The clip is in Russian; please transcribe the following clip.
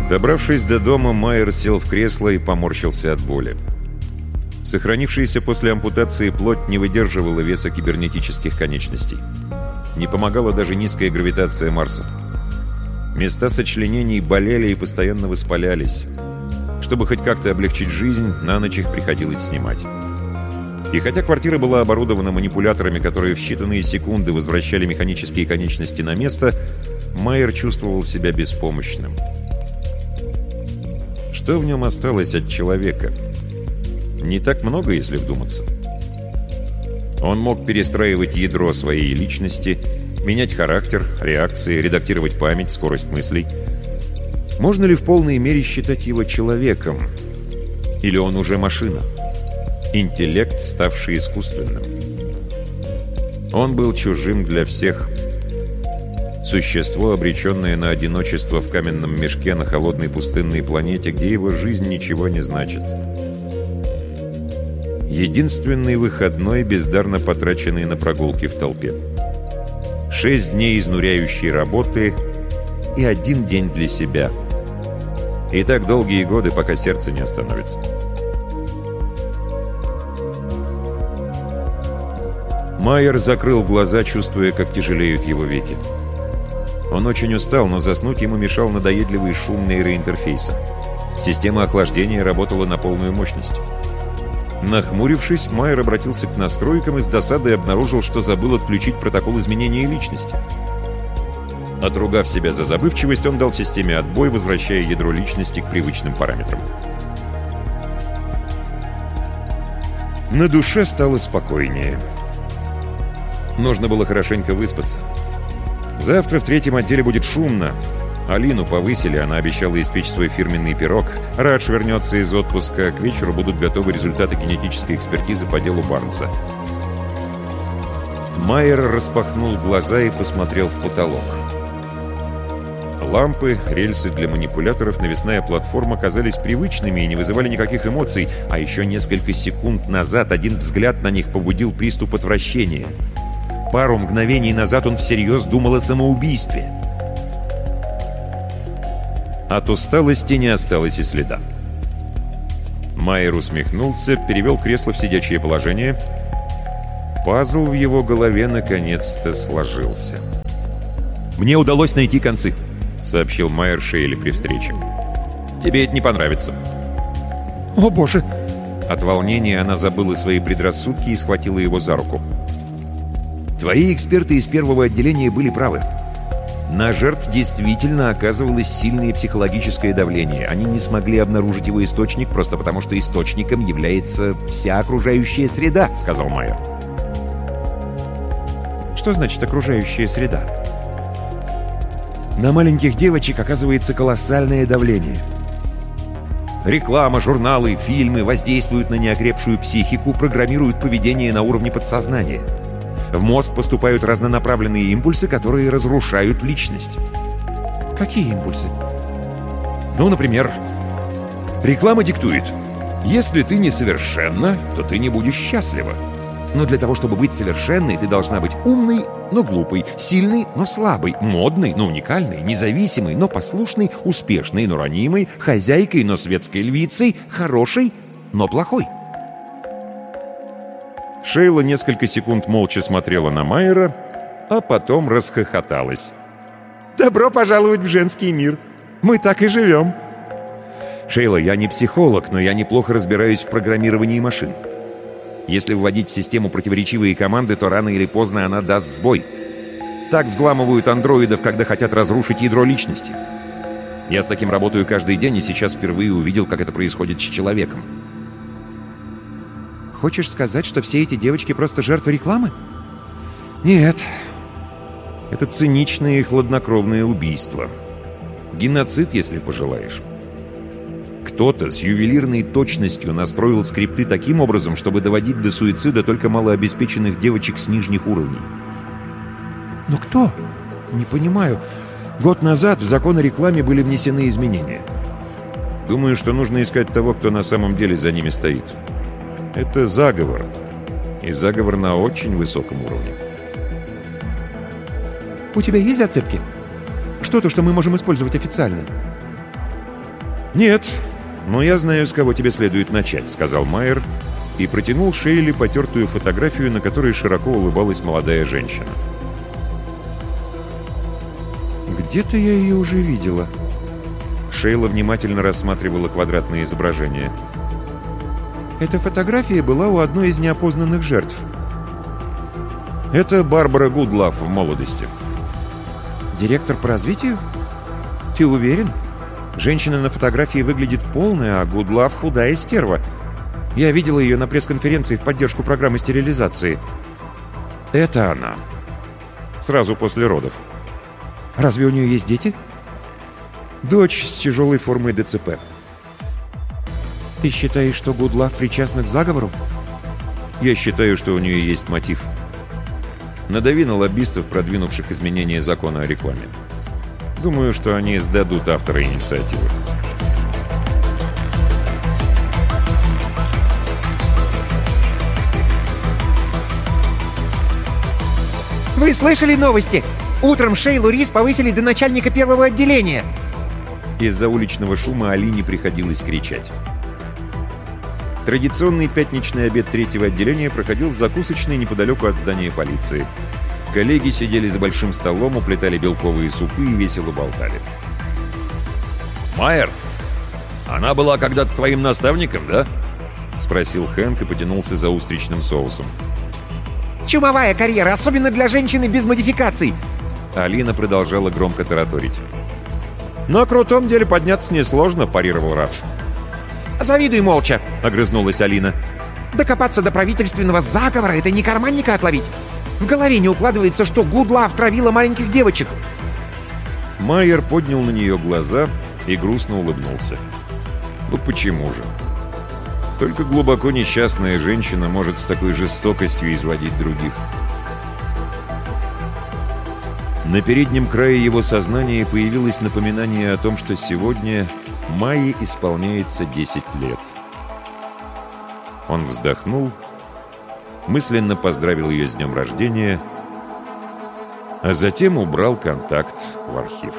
Добравшись до дома, Майер сел в кресло и поморщился от боли. Сохранившаяся после ампутации плоть не выдерживала веса кибернетических конечностей. Не помогала даже низкая гравитация Марса. Места сочленений болели и постоянно воспалялись. Чтобы хоть как-то облегчить жизнь, на ночь их приходилось снимать. И хотя квартира была оборудована манипуляторами, которые в считанные секунды возвращали механические конечности на место, Майер чувствовал себя беспомощным. Что в нем осталось от человека? Не так много, если вдуматься. Он мог перестраивать ядро своей личности, менять характер, реакции, редактировать память, скорость мыслей. Можно ли в полной мере считать его человеком? Или он уже машина? Интеллект, ставший искусственным. Он был чужим для всех. Существо, обреченное на одиночество в каменном мешке на холодной пустынной планете, где его жизнь ничего не значит. Единственный выходной, бездарно потраченный на прогулки в толпе. 6 дней изнуряющей работы и 1 день для себя. И так долгие годы, пока сердце не остановится. Майер закрыл глаза, чувствуя, как тяжелеют его веки. Он очень устал, но заснуть ему мешал надоедливый шум нейроинтерфейса. Система охлаждения работала на полную мощность. Нахмурившись, Майер обратился к настройкам и с досадой обнаружил, что забыл отключить протокол изменения личности. Отругав себя за забывчивость, он дал системе отбой, возвращая ядро личности к привычным параметрам. На душе стало спокойнее. Нужно было хорошенько выспаться. Завтра в 3-м отделе будет шумно. Алину повысили, она обещала испечь свой фирменный пирог. Радж вернется из отпуска, к вечеру будут готовы результаты генетической экспертизы по делу Барнса. Майер распахнул глаза и посмотрел в потолок. Лампы, рельсы для манипуляторов, навесная платформа казались привычными и не вызывали никаких эмоций, а еще несколько секунд назад один взгляд на них побудил приступ отвращения. Пару мгновений назад он всерьез думал о самоубийстве. От усталости не осталось и следа. Майер усмехнулся, перевел кресло в сидячее положение. Пазл в его голове наконец-то сложился. «Мне удалось найти концы», — сообщил Майер Шейли при встрече. «Тебе это не понравится». «О, боже!» От волнения она забыла свои предрассудки и схватила его за руку. «Твои эксперты из 1-го отделения были правы. На жертв действительно оказывалось сильное психологическое давление. Они не смогли обнаружить его источник просто потому, что источником является вся окружающая среда», — сказал Майер. «Что значит окружающая среда?» «На маленьких девочек оказывается колоссальное давление. Реклама, журналы, фильмы воздействуют на неокрепшую психику, программируют поведение на уровне подсознания. В мозг поступают разнонаправленные импульсы, которые разрушают личность». «Какие импульсы?» «Ну, например, реклама диктует: если ты несовершенна, то ты не будешь счастлива. Но для того, чтобы быть совершенной, ты должна быть умной, но глупой, сильной, но слабой, модной, но уникальной, независимой, но послушной, успешной, но ранимой, хозяйкой, но светской львицей, хорошей, но плохой». Шейла несколько секунд молча смотрела на Майера, а потом расхохоталась. «Добро пожаловать в женский мир! Мы так и живем!» «Шейла, я не психолог, но я неплохо разбираюсь в программировании машин. Если вводить в систему противоречивые команды, то рано или поздно она даст сбой. Так взламывают андроидов, когда хотят разрушить ядро личности. Я с таким работаю каждый день, и сейчас впервые увидел, как это происходит с человеком». «Хочешь сказать, что все эти девочки просто жертвы рекламы?» «Нет. Это циничное и хладнокровное убийство. Геноцид, если пожелаешь. Кто-то с ювелирной точностью настроил скрипты таким образом, чтобы доводить до суицида только малообеспеченных девочек с нижних уровней». «Но кто?» «Не понимаю. Год назад в закон о рекламе были внесены изменения. Думаю, что нужно искать того, кто на самом деле за ними стоит. Это заговор. И заговор на очень высоком уровне». «У тебя есть зацепки? Что-то, что мы можем использовать официально?» «Нет, но я знаю, с кого тебе следует начать», — сказал Майер и протянул Шейле потертую фотографию, на которой широко улыбалась молодая женщина. «Где-то я ее уже видела». Шейла внимательно рассматривала квадратное изображение. «Эта фотография была у одной из неопознанных жертв». «Это Барбара Гудлав в молодости». «Директор по развитию? Ты уверен? Женщина на фотографии выглядит полной, а Гудлав худая стерва. Я видела ее на пресс-конференции в поддержку программы стерилизации». «Это она. Сразу после родов». «Разве у нее есть дети?» «Дочь с тяжелой формой ДЦП». «Ты считаешь, что Гудлав причастна к заговору?» «Я считаю, что у нее есть мотив. Надави на лоббистов, продвинувших изменения закона о рекламе. Думаю, что они сдадут автора инициативы». Вы слышали новости? Утром Шейлу Рис повысили до начальника первого отделения. Из-за уличного шума Алине приходилось кричать. Традиционный пятничный обед третьего отделения проходил в закусочной неподалеку от здания полиции. Коллеги сидели за большим столом, уплетали белковые супы и весело болтали. «Майер, она была когда-то твоим наставником, да?» — спросил Хэнк и потянулся за устричным соусом. Чумовая карьера, особенно для женщины без модификаций. Алина продолжала громко тараторить. «На крутом деле подняться несложно», — парировал Радж. Завидуй молча, — огрызнулась Алина. Докопаться до правительственного заговора — это не карманника отловить. В голове не укладывается, что Гудлав травила маленьких девочек. Майер поднял на нее глаза и грустно улыбнулся. «Ну почему же? Только глубоко несчастная женщина может с такой жестокостью изводить других». На переднем крае его сознания появилось напоминание о том, что сегодня Майе исполняется 10 лет. Он вздохнул, мысленно поздравил ее с днем рождения, а затем убрал контакт в архив.